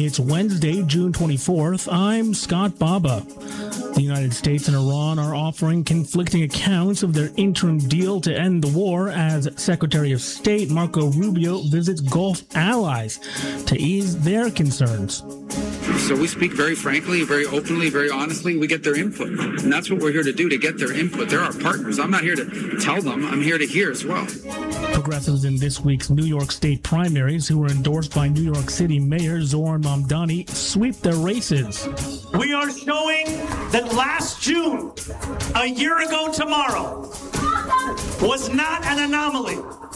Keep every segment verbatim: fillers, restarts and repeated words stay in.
It's Wednesday, June twenty-fourth. I'm Scott Baba. The United States and Iran are offering conflicting accounts of their interim deal to end the war as Secretary of State Marco Rubio visits Gulf allies to ease their concerns. So we speak very frankly, very openly, very honestly. We get their input. And that's what we're here to do, to get their input. They're our partners. I'm not here to tell them. I'm here to hear as well. Progressives in this week's New York State primaries, who were endorsed by New York City Mayor Zohran Mamdani, sweep their races. We are showing that last June, a year ago tomorrow, was not an anomaly.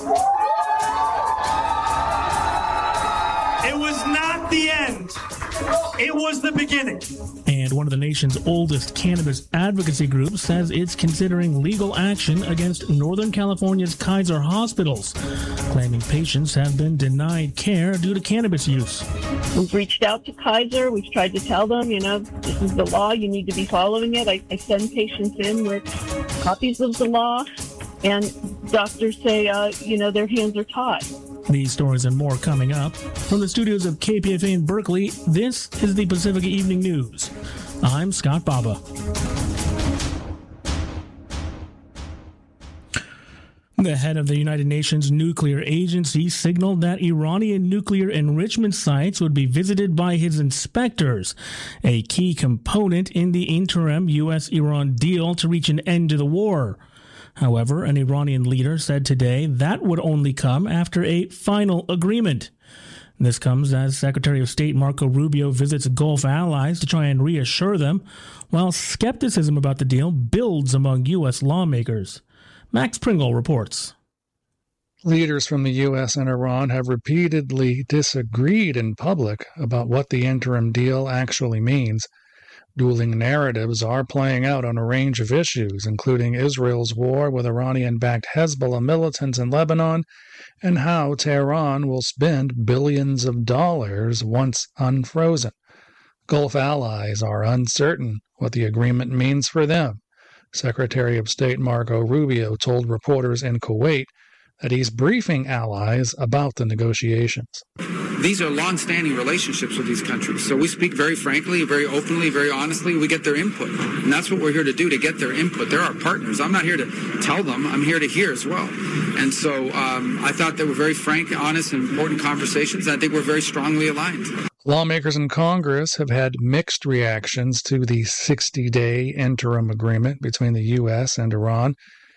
It was not the end. It was the beginning. And one of the nation's oldest cannabis advocacy groups says it's considering legal action against Northern California's Kaiser hospitals, claiming patients have been denied care due to cannabis use. We've reached out to Kaiser. We've tried to tell them, you know, this is the law. You need to be following it. I, I send patients in with copies of the law, and doctors say, uh, you know, their hands are tied. These stories and more coming up. From the studios of K P F A in Berkeley, this is the Pacifica Evening News. I'm Scott Baba. The head of the United Nations Nuclear Agency signaled that Iranian nuclear enrichment sites would be visited by his inspectors, a key component in the interim U S Iran deal to reach an end to the war. However, an Iranian leader said today that would only come after a final agreement. This comes as Secretary of State Marco Rubio visits Gulf allies to try and reassure them, while skepticism about the deal builds among U S lawmakers. Max Pringle reports. Leaders from the U S and Iran have repeatedly disagreed in public about what the interim deal actually means. Dueling narratives are playing out on a range of issues, including Israel's war with Iranian-backed Hezbollah militants in Lebanon and how Tehran will spend billions of dollars once unfrozen. Gulf allies are uncertain what the agreement means for them. Secretary of State Marco Rubio told reporters in Kuwait that he's briefing allies about the negotiations. These are long-standing relationships with these countries. So we speak very frankly, very openly, very honestly. We get their input. And that's what we're here to do, to get their input. They're our partners. I'm not here to tell them. I'm here to hear as well. And so um, I thought they were very frank, honest, and important conversations. I think we're very strongly aligned. Lawmakers in Congress have had mixed reactions to the sixty-day interim agreement between the U S and Iran,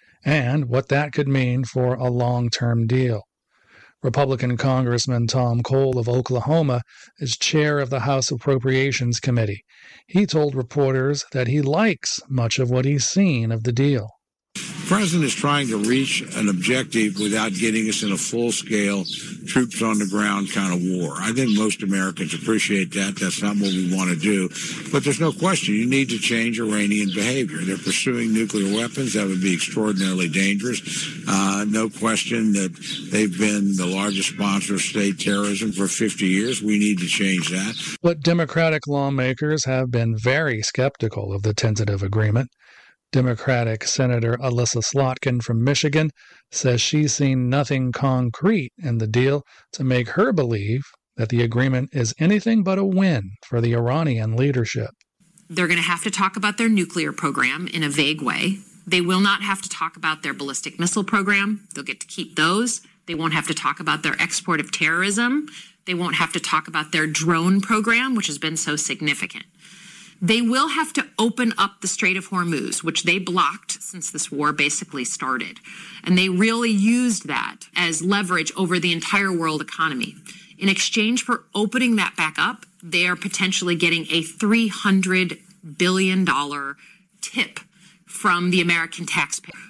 and what that could mean for a long-term deal. Republican Congressman Tom Cole of Oklahoma is chair of the House Appropriations Committee. He told reporters that he likes much of what he's seen of the deal. The president is trying to reach an objective without getting us in a full-scale, troops-on-the-ground kind of war. I think most Americans appreciate that. That's not what we want to do. But there's no question you need to change Iranian behavior. They're pursuing nuclear weapons. That would be extraordinarily dangerous. Uh, no question that they've been the largest sponsor of state terrorism for fifty years. We need to change that. But Democratic lawmakers have been very skeptical of the tentative agreement. Democratic Senator Alyssa Slotkin from Michigan says she's seen nothing concrete in the deal to make her believe that the agreement is anything but a win for the Iranian leadership. They're going to have to talk about their nuclear program in a vague way. They will not have to talk about their ballistic missile program. They'll get to keep those. They won't have to talk about their export of terrorism. They won't have to talk about their drone program, which has been so significant. They will have to open up the Strait of Hormuz, which they blocked since this war basically started. And they really used that as leverage over the entire world economy. In exchange for opening that back up, they are potentially getting a three hundred billion dollars tip from the American taxpayer.